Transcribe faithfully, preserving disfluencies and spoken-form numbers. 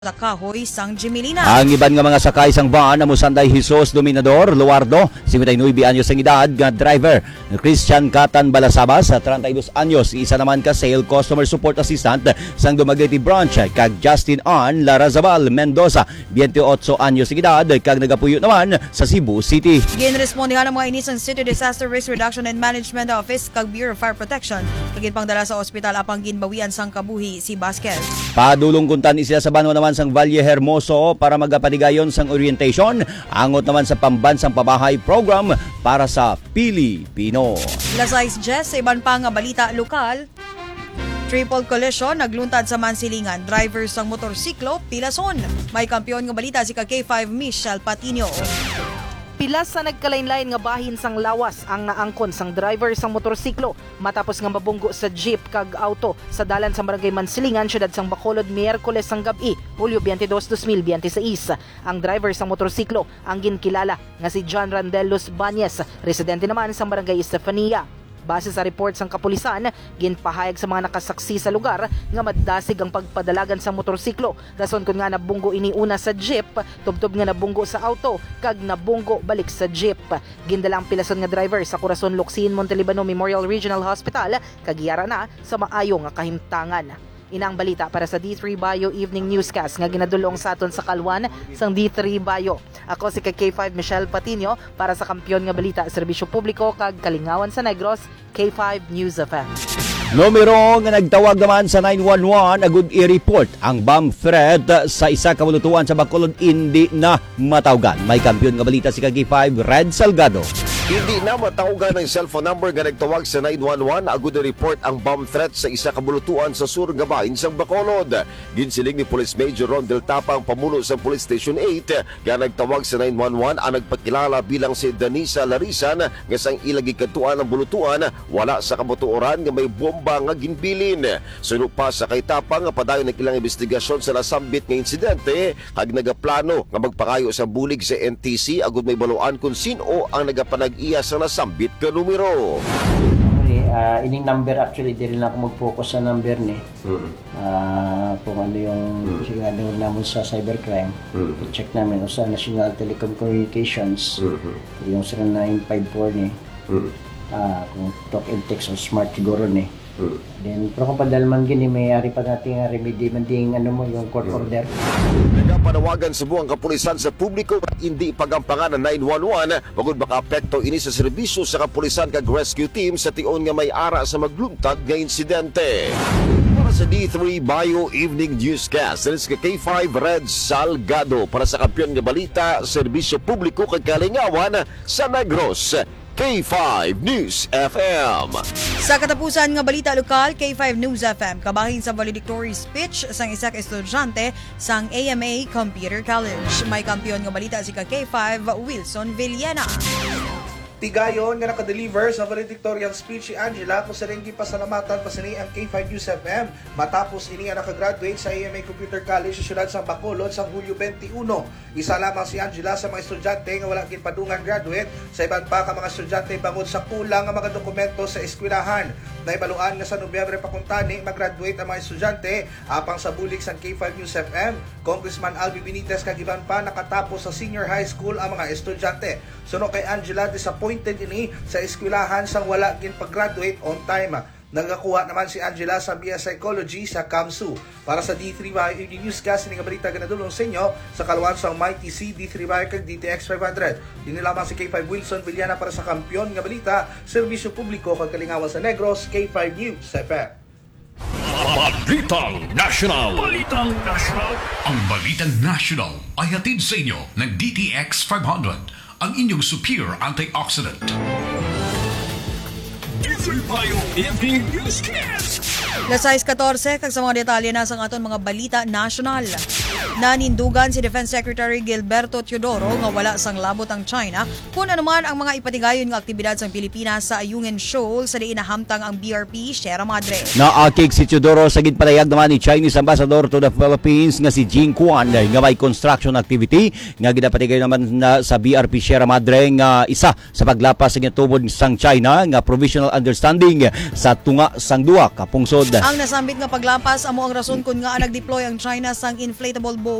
Kahoy sang Jimilina. Ang iban nga mga sakay sang van na Musanday Jesus Dominador Luardo, fifty-nine anyos ang edad nga driver Christian Catan Balasabas, thirty-dos anyos, isa naman ka sale customer support assistant sang Dumaguete branch, kag Justin Ann Larazabal Mendoza, twenty-eight anyos ang edad, kag nagapuyo naman sa Cebu City. Ginrespondihan ang mga inis ang City Disaster Risk Reduction and Management Office kag Bureau of Fire Protection kag ginpangdala sa ospital apang ginbawian sang kabuhi si Vasquez. Padulong kuntan isya sa banwa naman sang Valle Hermoso para magapanigayon sang orientation, angot naman sa pambansang pabahay program para sa Pilipino. Lasais Jess, sa iban pa nga balita lokal, triple collision nagluntad sa Mansilingan, driver sang motorsiklo pilason. May kampiyon nga balita si K five Michelle Patino. Pilas sa nagkalain-lain nga bahin sang lawas ang naangkon sang driver sang motorsiklo matapos nga mabunggo sa jeep kag auto sa dalan sa Barangay Mansilingan, siyudad sang Bacolod, Miyerkules sang gabi, Hulyo twenty-dos, twenty twenty-six. Ang driver sang motorsiklo ang ginkilala nga si John Randelos Banyes, residente naman sa Barangay Estefania. Base sa report sang kapulisan, ginpahayag sa mga nakasaksi sa lugar nga maddasig ang pagpadalagan sa motorsiklo. Rason kun nga nabunggo ini una sa jeep, tubtob nga nabunggo sa auto, kag nabunggo balik sa jeep. Gindalang pilason nga driver sa Corazon Locsin Montelibano Memorial Regional Hospital, kag iyara na sa maayo nga kahimtangan. Inang balita para sa D three Bayo Evening Newscast nga ginadulong sa aton sa Kalwan sang D three Bayo. Ako si K five Michelle Patino para sa kampiyon nga balita, serbisyo publiko kag kalingawan sa Negros, K five News F M. Numero nga nagtawag naman sa nine one one agud i-report ang bomb threat sa isa ka mulutuan sa Bacolod hindi na matawgan. May kampiyon nga balita si K five Red Salgado. Hindi na matawgan ng cellphone number nga nagtawag sa nine one one agud report ang bomb threat sa isa ka bulutuan sa Sur Gabain sa Bacolod. Ginsiling ni Police Major Rondel Tapang, pamuno sa Police Station eight, nga nagtawag sa nine one one ang nagpakilala bilang si Danisa Larisan nga sang ilagi katuan ang bulutuan wala sa kamotuoran nga may bomba nga ginbilin. Suno pa sa kay Tapang nga padayon ng ilang investigasyon sa nasambit nga insidente kag nagaplano nga magpakayo sa bulig sa N T C agud may baluan kung sino ang nagapanag iya sa nasambit ka numero. Uh, ining number actually di rin ako mag-focus sa number ni mm-hmm. uh, kung ano yung mm-hmm. sigurado namin sa cybercrime, mm-hmm. i-check namin o sa National Telecom Communications, mm-hmm. yung zero nine five four ni mm-hmm. uh, kung talk and text o smart siguro ni mm-hmm. then pero kung padalman gini may ari pa nating remedy man ding ano mo yung court mm-hmm. order. Nagapanawagan sa buong kapulisan sa publiko hindi pagampangan ng nine one one bagod makaapekto ini sa serbisyo sa kapulisan kag rescue team sa tion nga may ara sa magluntad nga insidente. Para sa D three Bayo Evening Newscast, this is K five Red Salgado para sa kampiyon nga balita, serbisyo publiko kag kalingawan sa Negros, K five News F M. Sa katapusan nga balita lokal, K five News F M kabahin sa valedictory speech sang isa ka estudyante sang A M A Computer College. May kampiyon nga balita si K five Wilson Villena. Tigayon nga nakadeliver sa valedictorian speech si Angela kung sa rin pasalamatan pasani ang K five News F M matapos ini nga nakagraduate sa A M A Computer College sa siyudad sa Bacolod sa Hulyo twenty-one. Isa lamang si Angela sa mga estudyante nga wala ginpadungan graduate, sa iban pa ka mga estudyante bangod sa kulang nga mga dokumento sa eskwelahan. Naibaluan nga sa Nobyembre pa kuntani mag-graduate ang mga estudyante apang sa bulig sa K five News F M. Congressman Albi Benitez kag iban pa nakatapos sa senior high school ang mga estudyante. Suno kay Angela, disappointed ini sa eskwelahan sang wala gin pag-graduate on time. Nagakuha naman si Angela sa B S Psychology sa Kamsu. Para sa D three Bayo Newscast, ini nga balita ganadulong sa inyo sa kaluan sa Mighty C, D three Bayo kag D T X five hundred. Dini lamang si K five Wilson Villena para sa kampiyon nga balita, serbisyo publiko kag kalingawan sa Negros, K five News F M. Balitang National. Balitang National. Ang Balitang National ay hatid sa inyo ng D T X five hundred, ang inyong superior antioxidant. Lasais fourteen kag sa mga detalye na sa aton mga balita national. Nanindugan si Defense Secretary Gilberto Teodoro nga wala sang labot ang China kung anuman ang mga ipatigayon nga aktibidad sa Pilipinas sa Ayungin Shoal sa diin nahamtang ang B R P Sierra Madre. Naakig si Teodoro sa ginpalayag naman ni Chinese Ambassador to the Philippines nga si Jing Quan nga may construction activity nga ginapatigayon naman na sa B R P Sierra Madre nga isa sa paglapas sa tubod sang China nga provisional understanding sa tunga sang duwa ka pungsod. Ang nasambit nga paglapas amo ang rason kun nga nag-deploy ang China sang inflatable Constable Bo